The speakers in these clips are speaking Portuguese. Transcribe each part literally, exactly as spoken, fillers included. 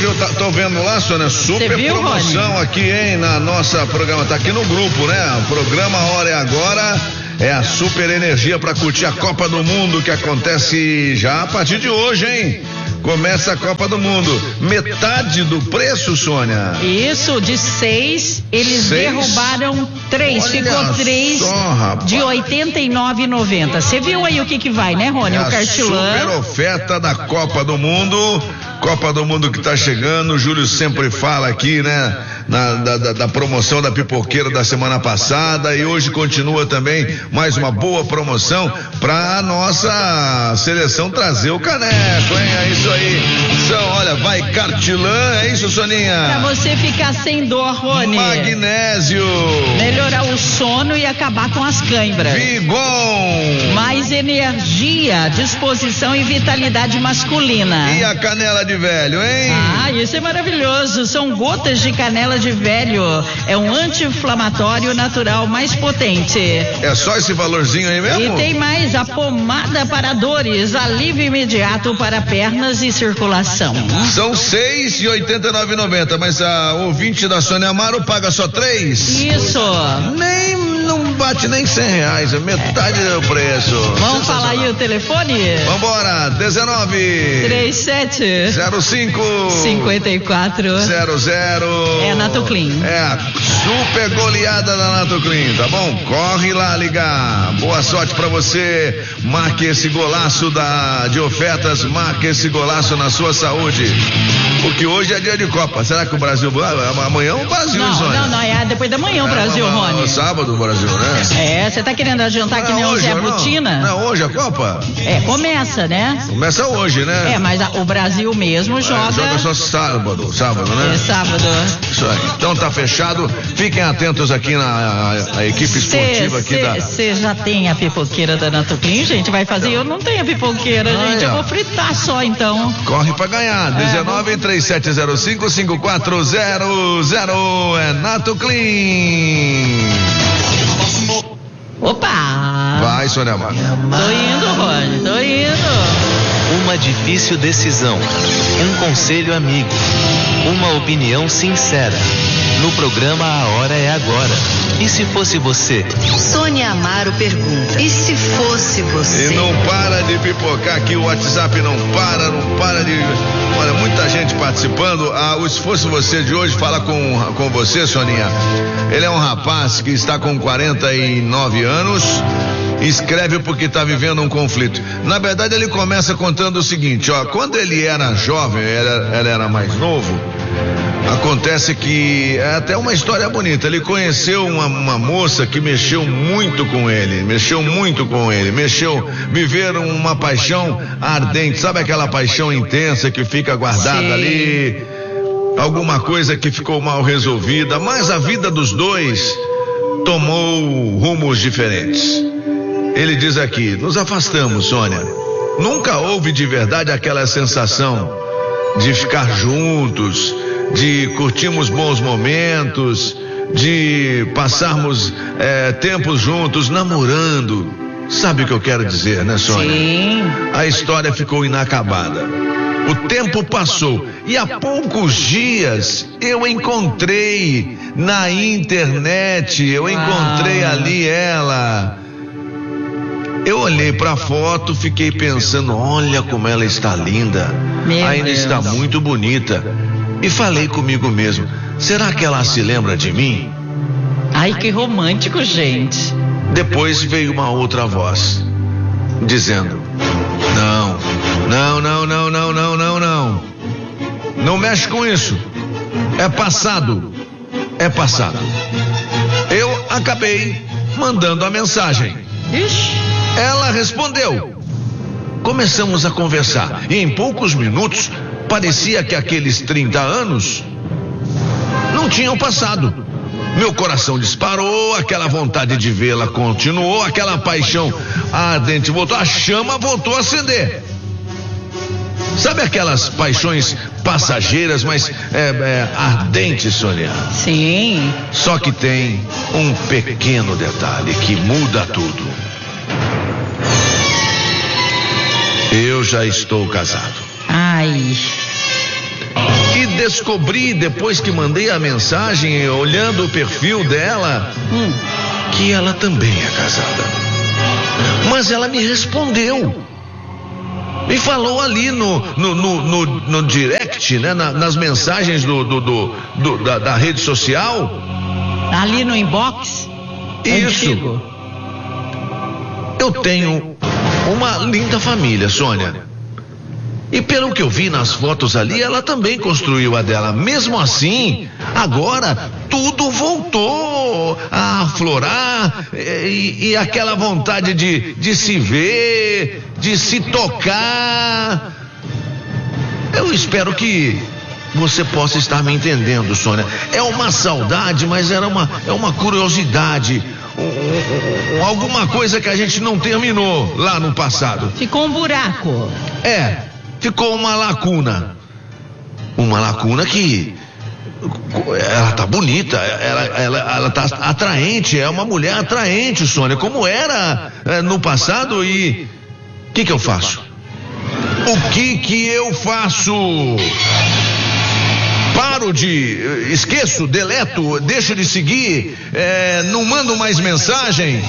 viu? Tá, tô vendo lá, Sônia, super viu, promoção Rony? aqui, hein, na nossa programa, tá aqui no grupo, né? O programa A Hora é Agora é a super energia pra curtir a Copa do Mundo que acontece já a partir de hoje, hein? Começa a Copa do Mundo. Metade do preço, Sônia? Isso, de seis, eles Seis? derrubaram três. Olha Ficou três só, rapaz. de oitenta e nove reais e noventa centavos. Você viu aí o que que vai, né, Rony? É o cartilã. A super oferta da Copa do Mundo. Copa do Mundo que tá chegando. O Júlio sempre fala aqui, né? Na, da, da, da promoção da pipoqueira da semana passada. E hoje continua também mais uma boa promoção pra nossa seleção trazer o caneco, hein? É isso aí. São, olha, vai cartilã, é isso, Soninha? Pra você ficar sem dor, Rony. Magnésio. Melhorar o sono e acabar com as câimbras. Vigon. Mais energia, disposição e vitalidade masculina. E a canela de velho, hein? Ah, isso é maravilhoso. São gotas de canela de velho. É um anti-inflamatório natural mais potente. É só esse valorzinho aí mesmo? E tem mais a pomada para dores, alívio imediato para pernas e circulação. São seis de oitenta e nove reais e noventa centavos, mas a ouvinte da Sônia Amaro paga só três? Isso. Nem, não bate nem cem reais, é metade do preço. Vamos falar aí o telefone? Vambora, dezenove trinta e sete zero cinco cinquenta e quatro zero zero. É a Nato Clean. É a super goleada da Nato Clean, tá bom? Corre lá ligar. Boa sorte pra você. Marque esse golaço da, de ofertas, marque esse golaço na sua saúde. Porque hoje é dia de Copa. Será que o Brasil. Amanhã o Brasil, Não, Sônia? não, não, é depois da manhã o É, Brasil, mas- mas- Rony. Sábado o Brasil, né? É, você tá querendo adiantar que nem o hoje, Zé não. Butina? Não, hoje a Copa? É, começa, né? Começa hoje, né? É, mas a- o Brasil mesmo joga. É, joga só sábado, sábado, né? É sábado. Isso aí. Então tá fechado. Fiquem atentos aqui na a, a equipe esportiva aqui da. Você já tem a pipoqueira da Nato Clean, gente? Vai fazer? Eu não tenho a pipoqueira, Ah, gente. é. Eu vou fritar só, então. Corre pra ganhar. dezenove, trinta e sete zero cinco, cinco quatro zero zero. É Nato Clean. Opa! Vai, Sônia Amaro. Tô indo, Rony, tô indo. Uma difícil decisão, um conselho amigo, uma opinião sincera. No programa A Hora é Agora. E se fosse você? Sônia Amaro pergunta: e se fosse você? E não para de pipocar aqui, o WhatsApp não para, não para de. Olha, muita gente participando. Ah, o Se Fosse Você de hoje fala com, com você, Soninha. Ele é um rapaz que está com quarenta e nove anos. Escreve porque está vivendo um conflito. Na verdade, ele começa contando o seguinte, ó, quando ele era jovem, ele, ele era mais novo, acontece que é até uma história bonita. Ele conheceu uma, uma moça que mexeu muito com ele, mexeu muito com ele, mexeu, viveram uma paixão ardente, sabe aquela paixão intensa que fica guardada Sim. ali, alguma coisa que ficou mal resolvida, mas a vida dos dois tomou rumos diferentes. Ele diz aqui, nos afastamos, Sônia. Nunca houve de verdade aquela sensação de ficar juntos, de curtirmos bons momentos, de passarmos é, tempos juntos, namorando. Sabe o que eu quero dizer, né, Sônia? Sim. A história ficou inacabada. O tempo passou e há poucos dias eu encontrei na internet, eu encontrei ali ela. Eu olhei para a foto, fiquei pensando, olha como ela está linda, Meu ainda Deus. está muito bonita. E falei comigo mesmo, será que ela se lembra de mim? Ai, que romântico, gente. Depois veio uma outra voz, dizendo, não, não, não, não, não, não, não, não. Não mexe com isso. É passado. É passado. Eu acabei mandando a mensagem. Ixi. Ela respondeu. Começamos a conversar e em poucos minutos parecia que aqueles trinta anos não tinham passado. Meu coração disparou, aquela vontade de vê-la continuou, aquela paixão ardente voltou, a chama voltou a acender. Sabe aquelas paixões passageiras, mas é, é, ardentes, Sônia? Sim. Só que tem um pequeno detalhe que muda tudo. Eu já estou casado. Ai. E descobri depois que mandei a mensagem, olhando o perfil dela, hum, que ela também é casada. Mas ela me respondeu. Me falou ali no, no, no, no, no direct, né? Na, nas mensagens do, do, do, do da, da rede social. Ali no inbox? Isso. Antigo. Eu tenho uma linda família, Sônia. E pelo que eu vi nas fotos ali, ela também construiu a dela. Mesmo assim, agora tudo voltou a aflorar e, e aquela vontade de, de se ver, de se tocar. Eu espero que você possa estar me entendendo, Sônia. É uma saudade, mas era uma, é uma curiosidade. Um, um, alguma coisa que a gente não terminou lá no passado. Ficou um buraco. É. Ficou uma lacuna. Uma lacuna que ela tá bonita, ela, ela, ela tá atraente, é uma mulher atraente, Sônia, como era é, no passado. E o que que eu faço? O que que eu faço? Paro de, esqueço, deleto, deixo de seguir, é, não mando mais mensagem?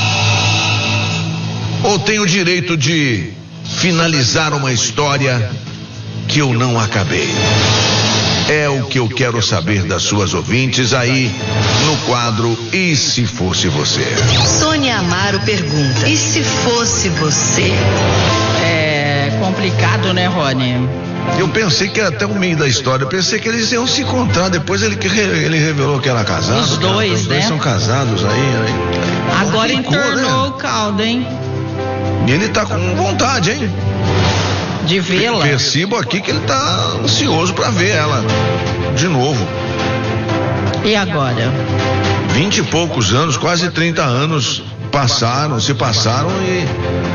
Ou tenho o direito de finalizar uma história que eu não acabei? É o que eu quero saber das suas ouvintes aí no quadro E Se Fosse Você. Sônia Amaro pergunta: e se fosse você? É complicado, né, Rony? Eu pensei que até o meio da história, eu pensei que eles iam se encontrar. Depois ele, ele revelou que era casado. Os dois, os dois né? são casados aí. aí. Agora Complicou, entornou, né? O caldo, hein? E ele tá com vontade, hein? De vê-la. Percebo aqui que ele tá ansioso pra ver ela de novo. E agora? Vinte e poucos anos, quase trinta anos passaram, se passaram e...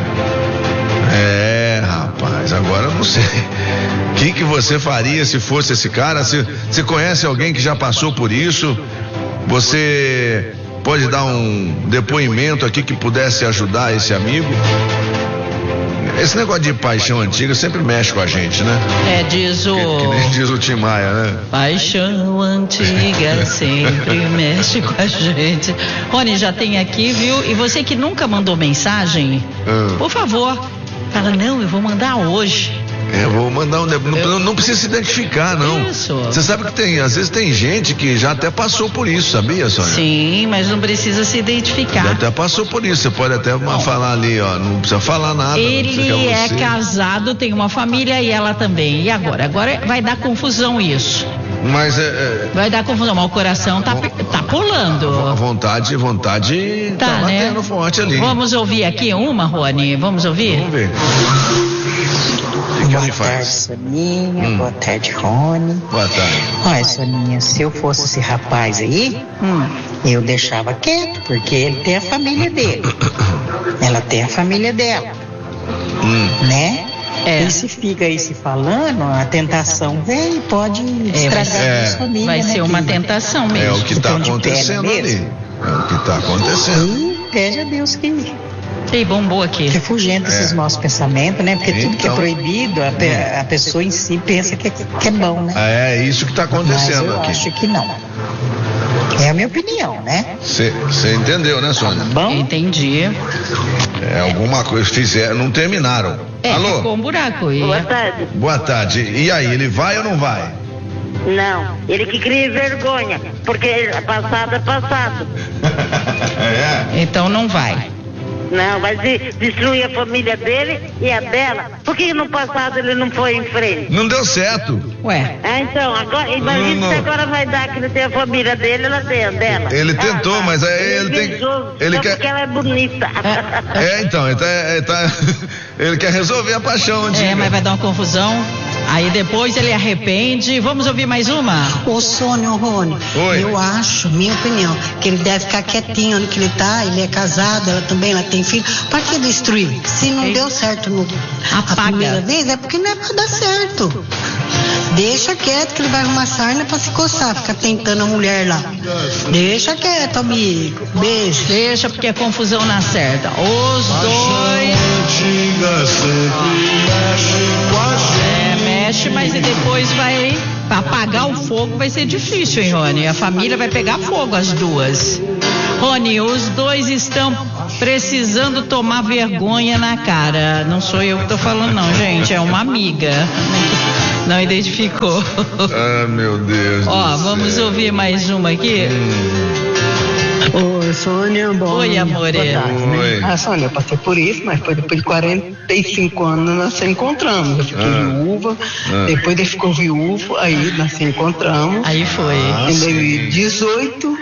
É, rapaz, agora eu não sei. O que que você faria se fosse esse cara? Se você conhece alguém que já passou por isso? Você pode dar um depoimento aqui que pudesse ajudar esse amigo? Esse negócio de paixão antiga sempre mexe com a gente, né? É, diz o... Que, que nem diz o Tim Maia, né? Paixão antiga sempre mexe com a gente. Rony, já tem aqui, viu? E você que nunca mandou mensagem, ah. por favor, fala, não, eu vou mandar hoje. É, vou mandar um. Não, eu... não precisa se identificar, não. Isso. Você sabe que tem, às vezes tem gente que já até passou por isso, sabia, Sônia? Sim, mas não precisa se identificar. Já até passou por isso. Você pode até uma, falar ali, ó. Não precisa falar nada. Ele é casado, tem uma família e ela também. E agora? Agora vai dar confusão isso. Mas é. é... Vai dar confusão, mas o coração tá, tá pulando. A vontade, vontade tá, tá né? batendo forte ali. Vamos ouvir aqui uma, Rony? Vamos ouvir? Vamos ver. Boa tarde, Soninha. Hum. Boa tarde, Rony. Boa tarde. Olha, Soninha, se eu fosse esse rapaz aí, hum. eu deixava quieto, porque ele tem a família dele. Ela tem a família dela. Hum. Né? É. E se fica aí se falando, a tentação vem e pode estragar é, a família. Vai né, ser uma tentação mesmo. É o que está acontecendo ali. É o que está acontecendo. E pede a Deus que... E bombou aqui. Que afugenta é. esses nossos pensamentos, né? Porque então, tudo que é proibido, a, pe- a pessoa em si pensa que é, que é bom, né? É isso que está acontecendo. Mas eu aqui. acho que não. É a minha opinião, né? Você entendeu, né, Sônia? Bom? Entendi. É, alguma coisa fizeram, não terminaram. É, Alô? ficou um buraco aí. Boa tarde. Boa tarde. E aí, ele vai ou não vai? Não, ele que cria vergonha, porque passado é passado. É. Então não vai. Não, vai de, destruir a família dele e a dela. Por que no passado ele não foi em frente? Não deu certo. Ué. Ah, então, agora, imagina se agora vai dar que ele tem a família dele, ela tem a dela. Ele tentou, ah, mas aí ele, ele tem. Ele só quer... porque ela é bonita. É, então, ele, tá, ele, tá... ele quer resolver a paixão antiga. É, mas vai dar uma confusão. Aí depois ele arrepende. Vamos ouvir mais uma? Ô Sônia, ô Rony, Oi. eu acho, minha opinião, que ele deve ficar quietinho onde que ele tá, ele é casado, ela também, ela tem filho. Pra que destruir? Se não Ei. deu certo no, a primeira vez, é porque não é pra dar certo. Deixa quieto que ele vai arrumar sarna pra se coçar, ficar tentando a mulher lá. Deixa quieto, amigo. Beijo. Deixa, porque a confusão na certa. Os dois. É, mexe, mas e depois vai pra apagar o fogo vai ser difícil, hein, Rony? A família vai pegar fogo, as duas. Rony, os dois estão precisando tomar vergonha na cara. Não sou eu que tô falando, não, gente. É uma amiga. Não identificou. Ah, meu Deus. Ó, vamos céu. ouvir mais uma aqui. Oi, Sônia, bom. Oi, amor. Boa tarde, né? Oi. Ah, Sônia, eu passei por isso, mas foi depois de quarenta e cinco anos nós se encontramos. Eu fiquei Ah. viúva, Ah. depois ele ficou viúvo, aí nós se encontramos. Aí foi. Ah, em sim. dois mil e dezoito,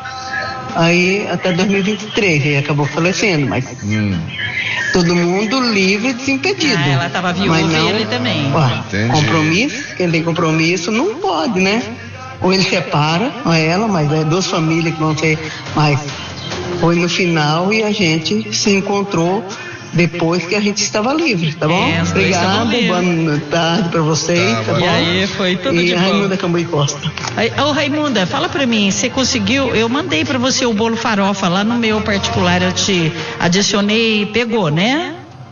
aí até dois mil e vinte e três, ele acabou falecendo, mas Hum. todo mundo livre e desimpedido. Ah, ela tava viúva Mas não, e ele também. Ó, Entendi. compromisso, quem tem compromisso não pode, né? Ou ele separa com ela, mas é duas famílias que vão ser, mas foi no final e a gente se encontrou depois que a gente estava livre, tá bom? É, os dois estavam Obrigado, livres. boa tarde pra vocês, Tá tá, bom. bom? E aí, foi tudo e de bom. Raimunda Cambuí Costa. Aí, ô Raimunda, fala pra mim, você conseguiu? Eu mandei pra você o bolo farofa lá no meu particular, eu te adicionei e pegou, né?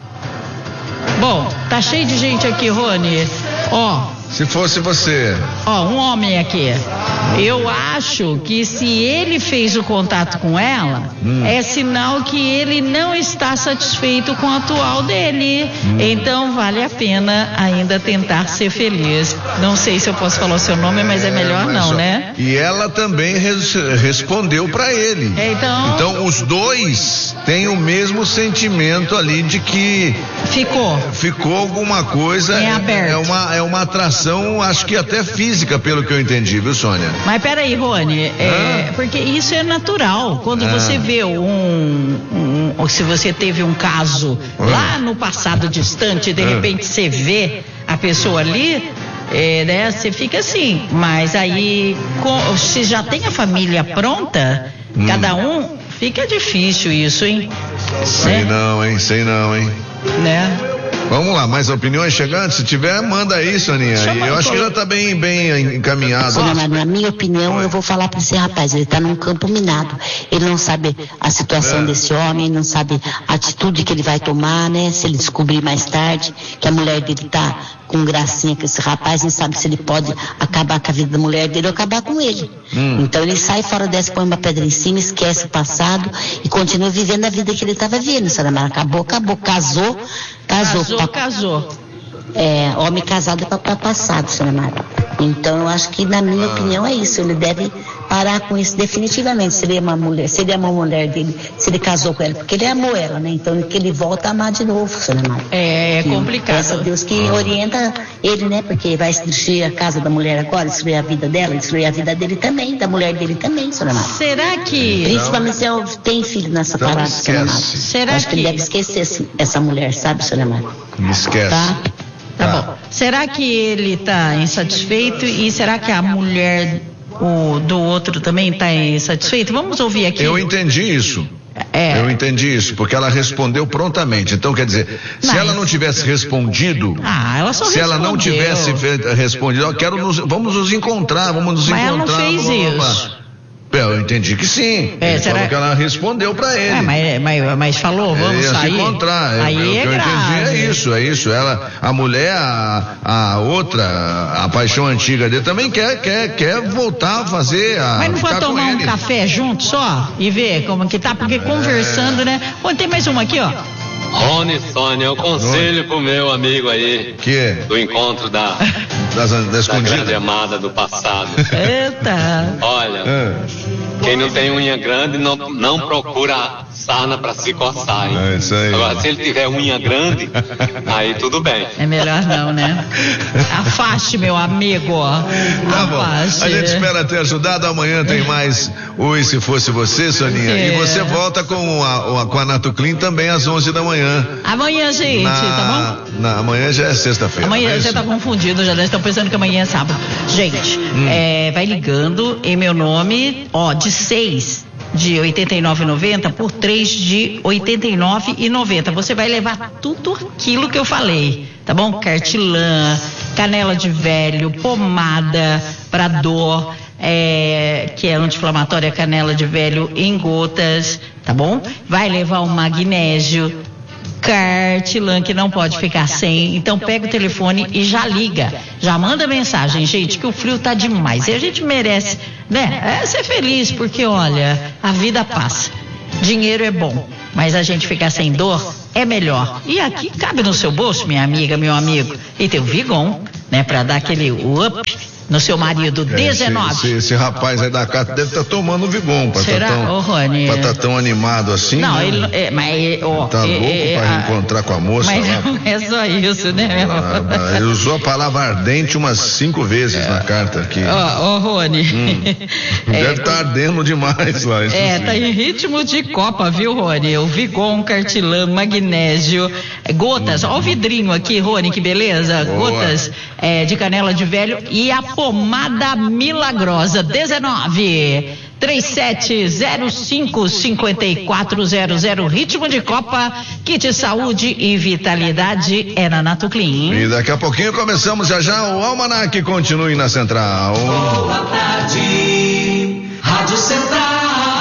Bom, tá cheio de gente aqui, Rony. Ó, Se fosse você. ó, um homem aqui. Eu acho que se ele fez o contato com ela, Hum. é sinal que ele não está satisfeito com o atual dele. Hum. Então vale a pena ainda tentar ser feliz. Não sei se eu posso falar o seu nome, mas é melhor mas não, só- né? E ela também res- respondeu pra ele. É, então- Então os dois têm o mesmo sentimento ali de que Ficou. ficou alguma coisa. Em aberto. É uma, é uma atração, acho que até física, pelo que eu entendi, viu, Sônia? Mas peraí, Rony, é, porque isso é natural. Quando Ah. você vê um, um- ou se você teve um caso lá no passado distante, de Ah. repente você vê a pessoa ali, é, né, você fica assim. Mas aí, com- se já tem a família pronta, Hum. cada um, fica difícil isso, hein? Sei Né? não, hein? Sei não, hein? Né? Vamos lá, mais opiniões chegando? Se tiver, manda aí, Soninha. Chama- E eu acho que já tá bem, bem encaminhado. Sônia, mas na minha opinião, eu vou falar para esse rapaz, ele está num campo minado. Ele não sabe a situação É. desse homem, não sabe a atitude que ele vai tomar, né? Se ele descobrir mais tarde que a mulher dele tá com gracinha com esse rapaz, não sabe se ele pode acabar com a vida da mulher dele ou acabar com ele. Hum. Então ele sai fora dessa, põe uma pedra em cima, esquece o passado e continua vivendo a vida que ele estava vivendo, Sônia Mara. Acabou, acabou, casou, casou. Casou, pa- casou. É, homem casado é para passado, Sônia Mara. Então eu acho que, na minha opinião, é isso. Ele deve parar com isso definitivamente. Se ele ama a mulher, se ele ama a mulher dele, se ele casou com ela, porque ele amou ela, né? Então que ele volta a amar de novo, Sônia Mara. É, é Que complicado. Peça a Deus que orienta ele, né? Porque vai destruir a casa da mulher agora, destruir a vida dela, destruir a vida dele também, da mulher dele também, Sônia Mara. Será que... Principalmente se ela tem filho nessa Não parada, Sônia Mara. esquece. Será Acho que ele que- deve esquecer esse- essa mulher, sabe, Sônia Mara? Me esquece. Tá? Tá Tá. bom. Será que ele está insatisfeito e será que a mulher o, do outro também está insatisfeita? Vamos ouvir aqui. Eu entendi isso. É. Eu entendi isso, porque ela respondeu prontamente. Então, quer dizer, se Mas- ela não tivesse respondido, Ah, ela só se ela não respondeu. tivesse fe- respondido, ó, quero nos, vamos nos encontrar, vamos nos Mas ela não encontrar. fez blá, blá, blá. isso. É, eu entendi que sim. É, Ele será- falou que ela respondeu pra ele. É, mas, mas, mas falou, vamos Ia sair. se encontrar. É, Aí o que é eu grave. entendi é isso, é isso. Ela, a mulher, a, a outra, a paixão antiga dele também quer, quer, quer voltar a fazer. A, Mas não ficar pode com tomar um ele. café junto só e ver como que tá? Porque conversando, né? Pô, tem mais uma aqui, ó. Rony, Sônia, eu conselho pro meu amigo aí Que é? do encontro da, Das, das da escondidas. grande amada do passado. Eita. Olha, É. quem não tem unha grande não, não procura sarna pra se coçar, hein? É isso aí. Agora, se ele tiver unha grande, aí tudo bem. É melhor não, né? Afaste, meu amigo. Tá bom. Afaste. A gente espera ter ajudado. Amanhã tem mais o E Se Fosse Você, Soninha. É. E você volta com a, a- com a Nato Clean também às onze da manhã. Amanhã, gente, Na- tá bom? na- amanhã já é sexta-feira. Amanhã não é você isso? tá confundido, já estão pensando que amanhã é sábado. Gente, Hum. é, vai ligando em meu nome, ó, de seis de oitenta e nove e noventa por três de oitenta e nove e noventa. Você vai levar tudo aquilo que eu falei, tá bom? Cartilã, canela de velho, pomada para dor, é, que é anti-inflamatória, canela de velho em gotas, tá bom? Vai levar o magnésio, Cartilan, que não pode ficar sem. Então pega o telefone e já liga, já manda mensagem, gente, que o frio tá demais e a gente merece, né, é ser feliz, porque olha, a vida passa, dinheiro é bom, mas a gente ficar sem dor é melhor. E aqui cabe no seu bolso, minha amiga, meu amigo, e tem o Vigon, né, para dar aquele up no seu marido. É, dezenove. Esse, esse, esse rapaz aí da carta deve estar tá tomando Vigon, pra Será, tá tão, ô, Rony? Pra tá tão animado assim. Não, né? ele é, mas ó, tá louco é, pra reencontrar com a moça. Mas lá. Não é só isso, né, meu? Ah, ele usou a palavra ardente umas cinco vezes é. na carta aqui. Ó, ô, Rony. Hum. Deve estar é, tá ardendo demais lá. É, tá em ritmo de Copa, viu, Rony? O Vigon, Cartilan, magnésio, gotas, hum. ó o vidrinho aqui, Rony, que beleza. Boa. Gotas é, de canela de velho e a pomada milagrosa. Dezenove três sete zero cinco cinco quatro zero zero. Ritmo de Copa, kit saúde e vitalidade é na Nato Clean. E daqui a pouquinho começamos já já o Almanac. Continue na Central. Boa tarde, Rádio Central.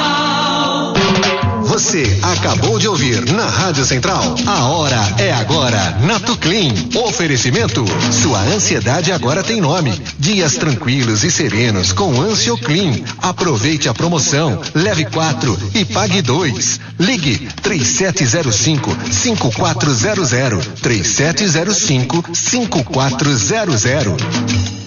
Você acabou de ouvir na Rádio Central. A hora é agora. Nato Clean. Oferecimento. Sua ansiedade agora tem nome. Dias tranquilos e serenos com AnsioClean. Aproveite a promoção. Leve quatro e pague dois. Ligue três sete zero cinco cinco quatro zero zero. três sete zero cinco cinco quatro zero zero.